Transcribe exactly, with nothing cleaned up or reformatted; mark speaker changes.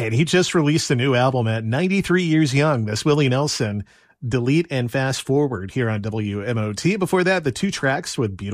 Speaker 1: And he just released a new album at ninety-three years young. That's Willie Nelson. Delete and Fast Forward here on W M O T. Before that, the two tracks with Beautiful